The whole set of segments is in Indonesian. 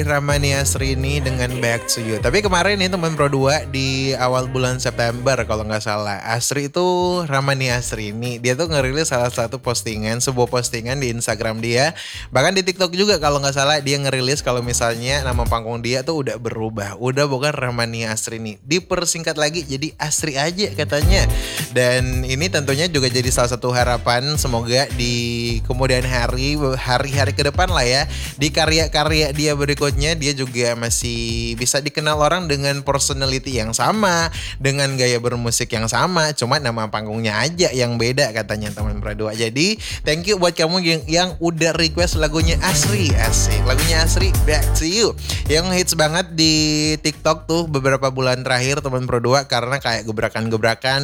Ramania Srini dengan Back to You. Tapi kemarin nih teman Pro 2 di awal bulan September kalau nggak salah. Asri itu Ramania Srini. Dia tuh ngerilis salah satu postingan, sebuah postingan di Instagram dia. Bahkan di TikTok juga kalau nggak salah dia ngerilis kalau misalnya nama panggung dia tuh udah berubah. Udah bukan Ramania Srini. Dipersingkat lagi jadi Asri aja katanya. Dan ini tentunya juga jadi salah satu harapan semoga di kemudian hari-hari ke depan lah ya. Di karya-karya dia berikutnya dia juga masih bisa dikenal orang dengan personality yang sama, dengan gaya bermusik yang sama, cuma nama panggungnya aja yang beda katanya teman Pradua. Jadi thank you buat kamu yang udah request lagunya Asri. Asik, lagunya Asri Back to You yang hits banget di TikTok tuh beberapa bulan terakhir teman Pradua, karena kayak gebrakan-gebrakan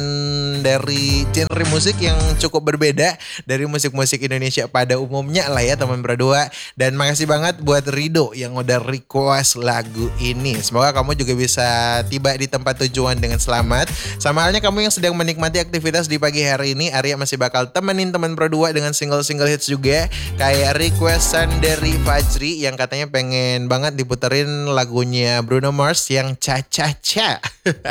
dari genre musik yang cukup berbeda dari musik-musik Indonesia pada umumnya lah ya teman Pradua. Dan makasih banget buat Rido yang udah request lagu ini. Semoga kamu juga bisa tiba di tempat tujuan dengan selamat. Sama halnya kamu yang sedang menikmati aktivitas di pagi hari ini, Arya masih bakal temenin teman Pro 2 dengan single-single hits juga. Kayak requestan dari Fajri yang katanya pengen banget diputerin lagunya Bruno Mars yang Cha-Cha-Cha.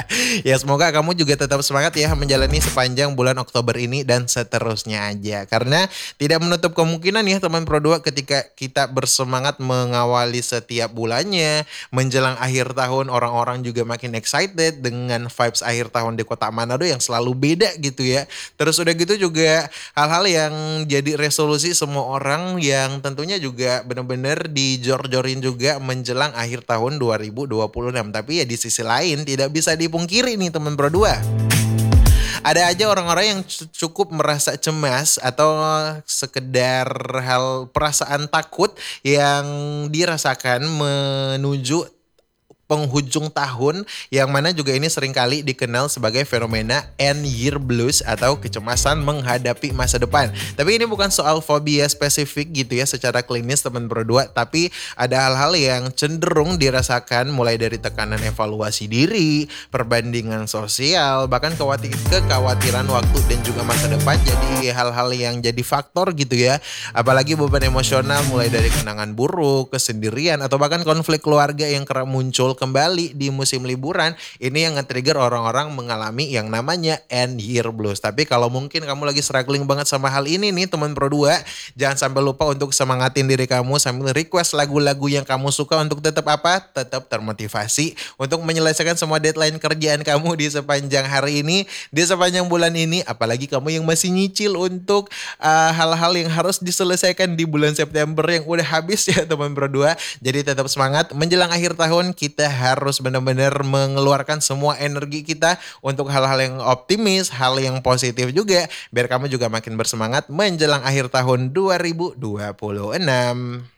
Ya semoga kamu juga tetap semangat ya menjalani sepanjang bulan Oktober ini dan seterusnya aja. Karena tidak menutup kemungkinan ya teman Pro 2 ketika kita bersemangat mengawali setiap bulannya, menjelang akhir tahun orang-orang juga makin excited dengan vibes akhir tahun di kota Manado yang selalu beda gitu ya. Terus udah gitu juga hal-hal yang jadi resolusi semua orang yang tentunya juga benar-benar dijor-jorin juga menjelang akhir tahun 2026. Tapi ya di sisi lain tidak bisa dipungkiri nih teman Pro 2. Ada aja orang-orang yang cukup merasa cemas atau sekedar hal perasaan takut yang dirasakan menuju penghujung tahun, yang mana juga ini seringkali dikenal sebagai fenomena end year blues atau kecemasan menghadapi masa depan. Tapi ini bukan soal fobia spesifik gitu ya secara klinis teman Pro 2, tapi ada hal-hal yang cenderung dirasakan mulai dari tekanan evaluasi diri, perbandingan sosial, bahkan kekhawatiran waktu dan juga masa depan jadi hal-hal yang jadi faktor gitu ya. Apalagi beban emosional mulai dari kenangan buruk, kesendirian, atau bahkan konflik keluarga yang kerap muncul kembali di musim liburan. Ini yang nge-trigger orang-orang mengalami yang namanya end year blues. Tapi kalau mungkin kamu lagi struggling banget sama hal ini nih teman Pro 2, jangan sampai lupa untuk semangatin diri kamu sambil request lagu-lagu yang kamu suka untuk tetap apa? Tetap termotivasi untuk menyelesaikan semua deadline kerjaan kamu di sepanjang hari ini, di sepanjang bulan ini. Apalagi kamu yang masih nyicil untuk hal-hal yang harus diselesaikan di bulan September yang udah habis ya teman Pro 2. Jadi tetap semangat menjelang akhir tahun, kita harus benar-benar mengeluarkan semua energi kita untuk hal-hal yang optimis, hal yang positif juga, biar kamu juga makin bersemangat menjelang akhir tahun 2026.